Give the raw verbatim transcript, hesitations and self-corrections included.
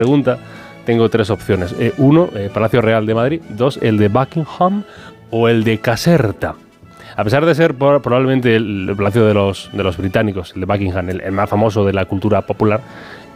pregunta, tengo tres opciones. Eh, uno, eh, Palacio Real de Madrid. Dos, el de Buckingham o el de Caserta. A pesar de ser por, probablemente el, el palacio de los, de los británicos, el de Buckingham, el, el más famoso de la cultura popular,